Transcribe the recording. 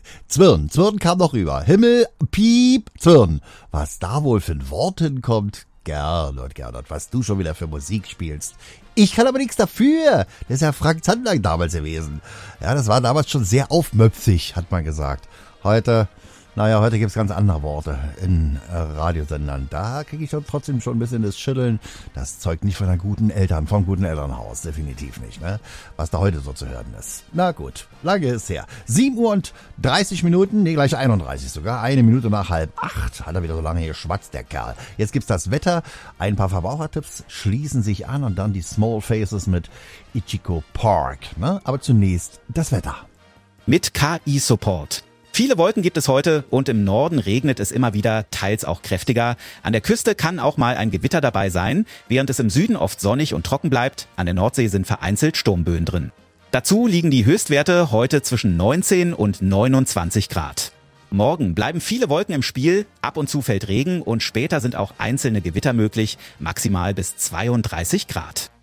Zwirn kam noch rüber. Himmel, Piep, Zwirn. Was da wohl für ein Wort hinkommt? Gernot, was du schon wieder für Musik spielst. Ich kann aber nichts dafür. Das ist ja Frank Zander damals gewesen. Ja, das war damals schon sehr aufmöpsig, hat man gesagt. Heute gibt's ganz andere Worte in Radiosendern. Da kriege ich doch trotzdem schon ein bisschen das Schütteln. Das zeugt nicht vom guten Elternhaus. Definitiv nicht, ne? Was da heute so zu hören ist. Na gut, lange ist her. 7:30 Minuten, gleich 31 sogar. 1 Minute nach 7:30. Hat er wieder so lange geschwatzt, der Kerl. Jetzt gibt's das Wetter. Ein paar Verbrauchertipps schließen sich an und dann die Small Faces mit Ichigo Park, ne? Aber zunächst das Wetter. Mit KI-Support. Viele Wolken gibt es heute und im Norden regnet es immer wieder, teils auch kräftiger. An der Küste kann auch mal ein Gewitter dabei sein, während es im Süden oft sonnig und trocken bleibt. An der Nordsee sind vereinzelt Sturmböen drin. Dazu liegen die Höchstwerte heute zwischen 19 und 29 Grad. Morgen bleiben viele Wolken im Spiel, ab und zu fällt Regen und später sind auch einzelne Gewitter möglich, maximal bis 32 Grad.